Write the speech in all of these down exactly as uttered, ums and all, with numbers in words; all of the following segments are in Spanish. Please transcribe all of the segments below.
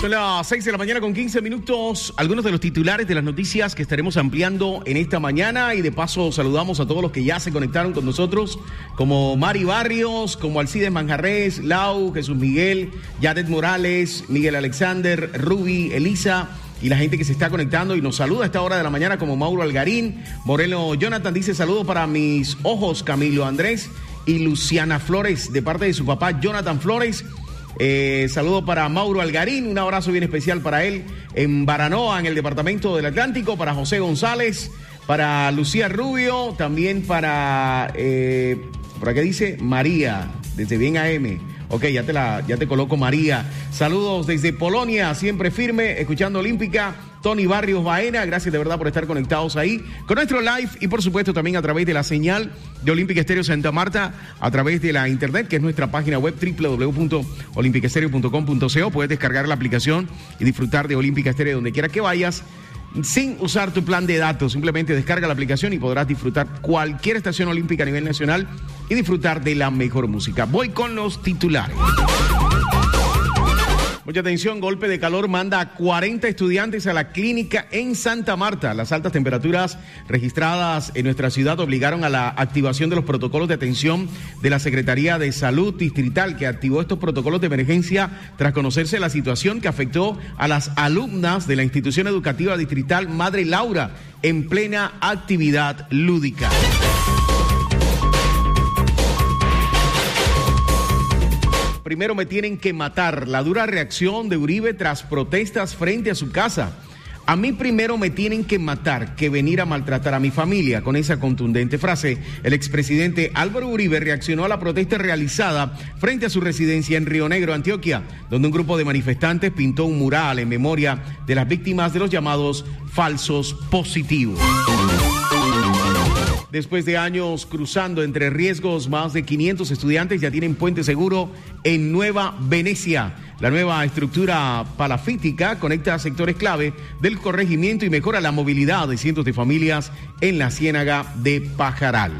Son las seis de la mañana con quince minutos. Algunos de los titulares de las noticias que estaremos ampliando en esta mañana. Y de paso saludamos a todos los que ya se conectaron con nosotros, como Mari Barrios, como Alcides Manjarres, Lau, Jesús Miguel, Yadet Morales, Miguel Alexander, Ruby, Elisa y la gente que se está conectando y nos saluda a esta hora de la mañana, como Mauro Algarín. Moreno Jonathan dice: saludos para mis ojos, Camilo Andrés y Luciana Flores, de parte de su papá Jonathan Flores. Eh, saludo para Mauro Algarín, un abrazo bien especial para él en Baranoa, en el departamento del Atlántico, para José González, para Lucía Rubio, también para, eh, ¿por acá dice? María, desde Bien A M. Ok, ya te la, ya te coloco, María. Saludos desde Polonia, siempre firme, escuchando Olímpica. Tony Barrios Baena, gracias de verdad por estar conectados ahí con nuestro live y por supuesto también a través de la señal de Olímpica Estéreo Santa Marta, a través de la internet, que es nuestra página web doble u doble u doble u punto olímpica estéreo punto com punto co. Puedes descargar la aplicación y disfrutar de Olímpica Estéreo donde quiera que vayas, sin usar tu plan de datos. Simplemente descarga la aplicación y podrás disfrutar cualquier estación olímpica a nivel nacional y disfrutar de la mejor música. Voy con los titulares. Mucha atención, golpe de calor manda a cuarenta estudiantes a la clínica en Santa Marta. Las altas temperaturas registradas en nuestra ciudad obligaron a la activación de los protocolos de atención de la Secretaría de Salud Distrital, que activó estos protocolos de emergencia tras conocerse la situación que afectó a las alumnas de la institución educativa distrital Madre Laura en plena actividad lúdica. Primero me tienen que matar. La dura reacción de Uribe tras protestas frente a su casa. A mí primero me tienen que matar que venir a maltratar a mi familia. Con esa contundente frase, el expresidente Álvaro Uribe reaccionó a la protesta realizada frente a su residencia en Río Negro, Antioquia, donde un grupo de manifestantes pintó un mural en memoria de las víctimas de los llamados falsos positivos. Después de años cruzando entre riesgos, más de quinientos estudiantes ya tienen puente seguro en Nueva Venecia. La nueva estructura palafítica conecta sectores clave del corregimiento y mejora la movilidad de cientos de familias en la ciénaga de Pajaral.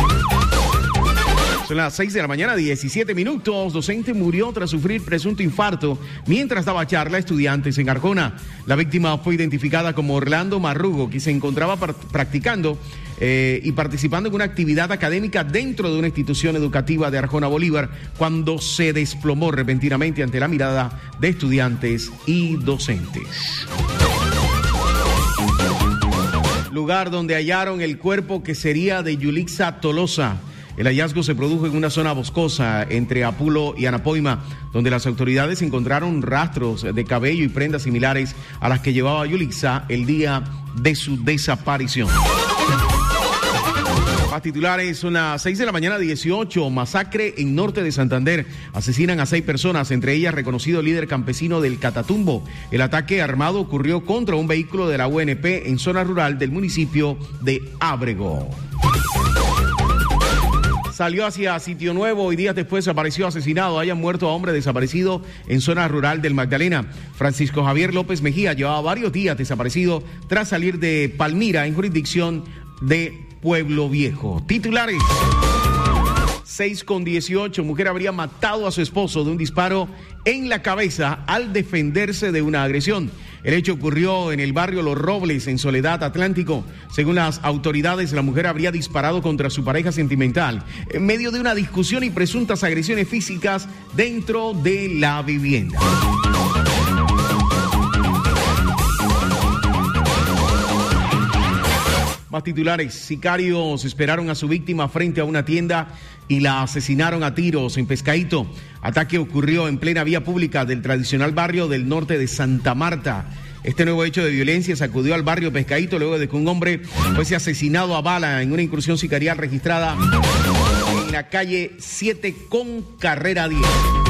Son las seis de la mañana, diecisiete minutos. Docente murió tras sufrir presunto infarto mientras daba charla a estudiantes en Arjona. La víctima fue identificada como Orlando Marrugo, que se encontraba practicando eh, y participando en una actividad académica dentro de una institución educativa de Arjona Bolívar, cuando se desplomó repentinamente ante la mirada de estudiantes y docentes. Lugar donde hallaron el cuerpo que sería de Yulixa Tolosa. El hallazgo se produjo en una zona boscosa entre Apulo y Anapoima, donde las autoridades encontraron rastros de cabello y prendas similares a las que llevaba Yulixa el día de su desaparición. Más titulares, son las seis de la mañana, dieciocho. Masacre en norte de Santander. Asesinan a seis personas, entre ellas reconocido líder campesino del Catatumbo. El ataque armado ocurrió contra un vehículo de la U N P en zona rural del municipio de Ábrego. Salió hacia Sitio Nuevo y días después apareció asesinado. Hayan muerto a hombre desaparecido en zona rural del Magdalena. Francisco Javier López Mejía llevaba varios días desaparecido tras salir de Palmira, en jurisdicción de Pueblo Viejo. Titulares. seis con dieciocho. Mujer habría matado a su esposo de un disparo en la cabeza al defenderse de una agresión. El hecho ocurrió en el barrio Los Robles, en Soledad, Atlántico. Según las autoridades, la mujer habría disparado contra su pareja sentimental en medio de una discusión y presuntas agresiones físicas dentro de la vivienda. Más titulares. Sicarios esperaron a su víctima frente a una tienda y la asesinaron a tiros en Pescadito. Ataque ocurrió en plena vía pública del tradicional barrio del norte de Santa Marta. Este nuevo hecho de violencia sacudió al barrio Pescadito luego de que un hombre fuese asesinado a bala en una incursión sicarial registrada en la calle siete con carrera diez.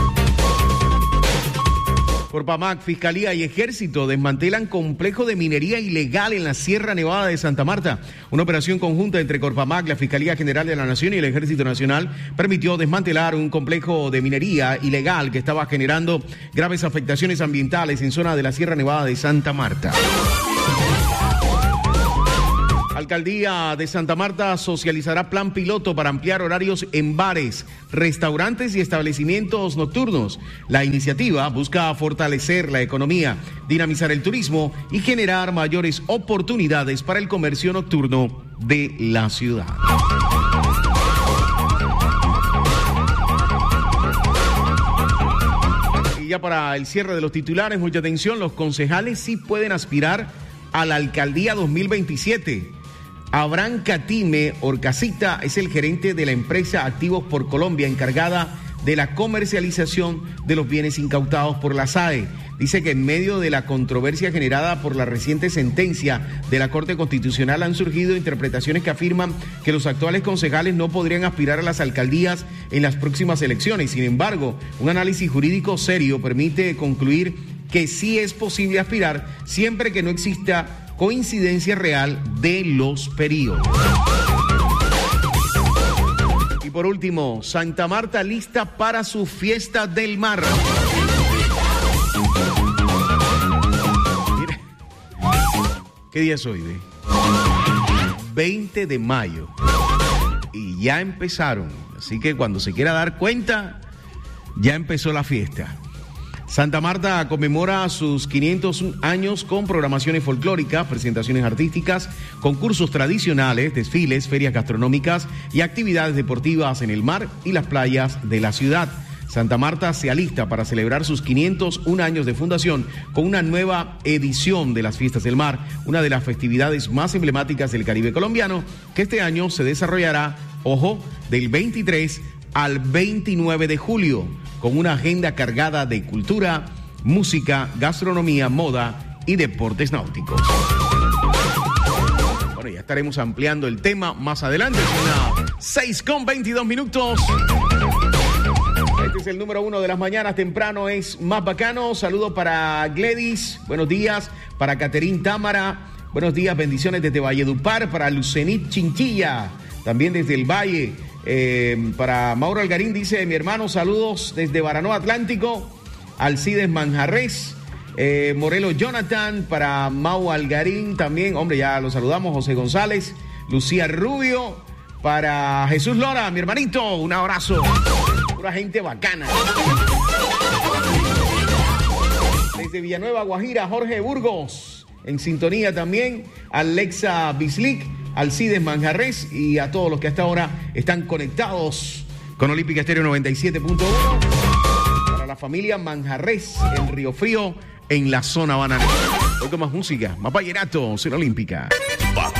Corpamac, Fiscalía y Ejército desmantelan complejo de minería ilegal en la Sierra Nevada de Santa Marta. Una operación conjunta entre Corpamac, la Fiscalía General de la Nación y el Ejército Nacional permitió desmantelar un complejo de minería ilegal que estaba generando graves afectaciones ambientales en zona de la Sierra Nevada de Santa Marta. Alcaldía de Santa Marta socializará plan piloto para ampliar horarios en bares, restaurantes y establecimientos nocturnos. La iniciativa busca fortalecer la economía, dinamizar el turismo y generar mayores oportunidades para el comercio nocturno de la ciudad. Y ya para el cierre de los titulares, mucha atención, los concejales sí pueden aspirar a la alcaldía dos mil veintisiete. Abraham Catime Orcasita es el gerente de la empresa Activos por Colombia, encargada de la comercialización de los bienes incautados por la S A E. Dice que en medio de la controversia generada por la reciente sentencia de la Corte Constitucional han surgido interpretaciones que afirman que los actuales concejales no podrían aspirar a las alcaldías en las próximas elecciones. Sin embargo, un análisis jurídico serio permite concluir que sí es posible aspirar siempre que no exista coincidencia real de los periodos. Y por último, Santa Marta lista para su fiesta del mar. Mira, ¿qué día es hoy? ¿Ve? veinte de mayo. Y ya empezaron. Así que cuando se quiera dar cuenta, ya empezó la fiesta. Santa Marta conmemora sus quinientos años con programaciones folclóricas, presentaciones artísticas, concursos tradicionales, desfiles, ferias gastronómicas y actividades deportivas en el mar y las playas de la ciudad. Santa Marta se alista para celebrar sus quinientos un años de fundación con una nueva edición de las Fiestas del Mar, una de las festividades más emblemáticas del Caribe colombiano, que este año se desarrollará, ojo, del veintitrés al veintinueve de julio, con una agenda cargada de cultura, música, gastronomía, moda y deportes náuticos. Bueno, ya estaremos ampliando el tema más adelante. Son las seis con veintidós minutos. Este es el número uno de las mañanas temprano, es Más Bacano. Saludo para Gledis, buenos días. Para Caterín Támara, buenos días, bendiciones desde Valledupar. Para Lucenit Chinchilla, también desde el Valle. Eh, para Mauro Algarín dice, mi hermano, saludos desde Baranoa Atlántico. Alcides Manjarres, eh, Morelos Jonathan, para Mau Algarín también, hombre, ya lo saludamos. José González, Lucía Rubio, para Jesús Lora, mi hermanito, un abrazo, pura gente bacana. Desde Villanueva, Guajira, Jorge Burgos, en sintonía también. Alexa Bislick, Alcides Manjarres y a todos los que hasta ahora están conectados con Olímpica Estéreo noventa y siete punto uno. Para la familia Manjarres en Río Frío, en la zona bananera. Hoy con más música, más vallenato, en Olímpica.